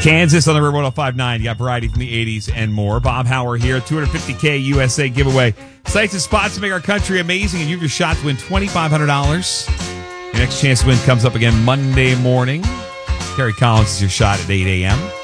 Kansas on the River 105.9. You got variety from the 80s and more. Bob Hauer here. $250K USA giveaway. Sites and spots to make our country amazing, and you have your shot to win $2,500. Your next chance to win comes up again Monday morning. Terry Collins is your shot at 8 a.m.